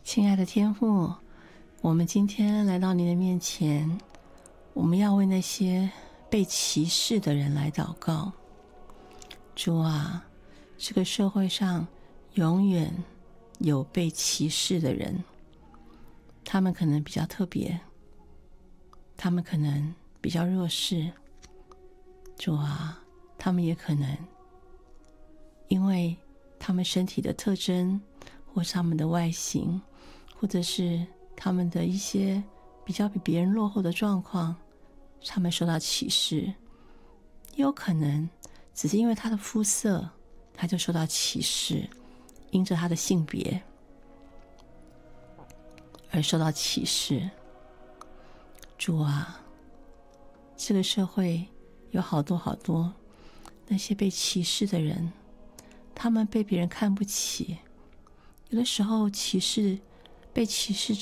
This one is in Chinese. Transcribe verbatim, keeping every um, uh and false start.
亲爱的天父，我们今天来到你的面前，我们要为那些被歧视的人来祷告。主啊，这个社会上永远有被歧视的人，他们可能比较特别，他们可能比较弱势。主啊，他们也可能因为他们身体的特征，或是他们的外形，或者是他们的一些比较比别人落后的状况，他们受到歧视。也有可能只是因为他的肤色，他就受到歧视，因着他的性别而受到歧视。主啊，这个社会有好多好多那些被歧视的人，他们被别人看不起，有的时候歧视被歧视